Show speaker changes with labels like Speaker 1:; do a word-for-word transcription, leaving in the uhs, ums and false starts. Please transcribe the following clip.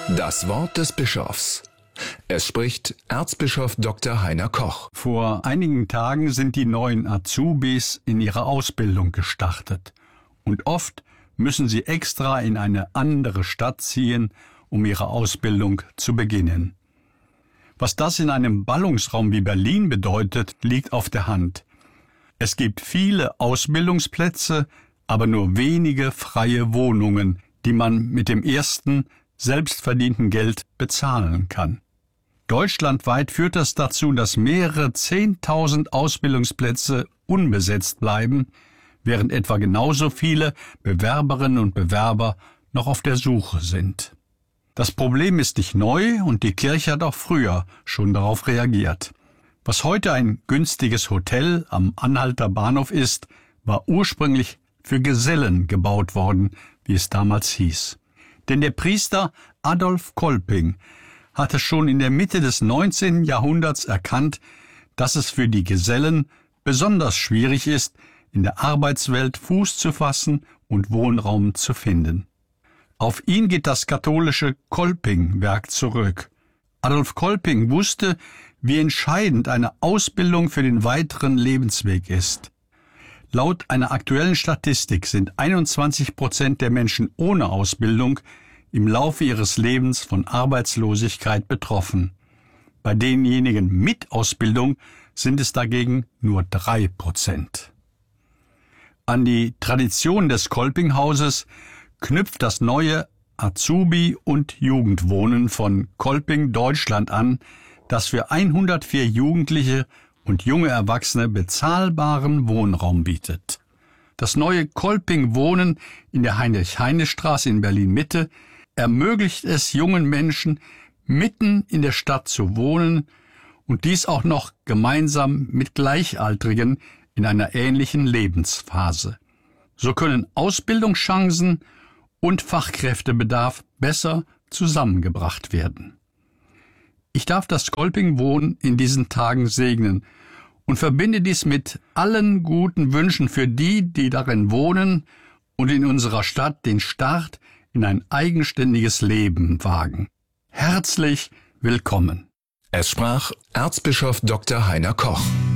Speaker 1: Das Wort des Bischofs. Es spricht Erzbischof Doktor Heiner Koch.
Speaker 2: Vor einigen Tagen sind die neuen Azubis in ihre Ausbildung gestartet. Und oft müssen sie extra in eine andere Stadt ziehen, um ihre Ausbildung zu beginnen. Was das in einem Ballungsraum wie Berlin bedeutet, liegt auf der Hand. Es gibt viele Ausbildungsplätze, aber nur wenige freie Wohnungen, die man mit dem ersten selbstverdienten Geld bezahlen kann. Deutschlandweit führt das dazu, dass mehrere Zehntausend Ausbildungsplätze unbesetzt bleiben, während etwa genauso viele Bewerberinnen und Bewerber noch auf der Suche sind. Das Problem ist nicht neu und die Kirche hat auch früher schon darauf reagiert. Was heute ein günstiges Hotel am Anhalter Bahnhof ist, war ursprünglich für Gesellen gebaut worden, wie es damals hieß. Denn der Priester Adolf Kolping hatte schon in der Mitte des neunzehnten Jahrhunderts erkannt, dass es für die Gesellen besonders schwierig ist, in der Arbeitswelt Fuß zu fassen und Wohnraum zu finden. Auf ihn geht das katholische Kolping-Werk zurück. Adolf Kolping wusste, wie entscheidend eine Ausbildung für den weiteren Lebensweg ist. Laut einer aktuellen Statistik sind einundzwanzig Prozent der Menschen ohne Ausbildung im Laufe ihres Lebens von Arbeitslosigkeit betroffen. Bei denjenigen mit Ausbildung sind es dagegen nur drei Prozent. An die Tradition des Kolpinghauses knüpft das neue Azubi- und Jugendwohnen von Kolping Deutschland an, das für hundertvier Jugendliche und junge Erwachsene bezahlbaren Wohnraum bietet. Das neue Kolping-Wohnen in der Heinrich-Heine-Straße in Berlin-Mitte ermöglicht es jungen Menschen, mitten in der Stadt zu wohnen und dies auch noch gemeinsam mit Gleichaltrigen in einer ähnlichen Lebensphase. So können Ausbildungschancen und Fachkräftebedarf besser zusammengebracht werden. Ich darf das Kolping-Wohnen in diesen Tagen segnen und verbinde dies mit allen guten Wünschen für die, die darin wohnen und in unserer Stadt den Start in ein eigenständiges Leben wagen. Herzlich willkommen.
Speaker 1: Es sprach Erzbischof Doktor Heiner Koch.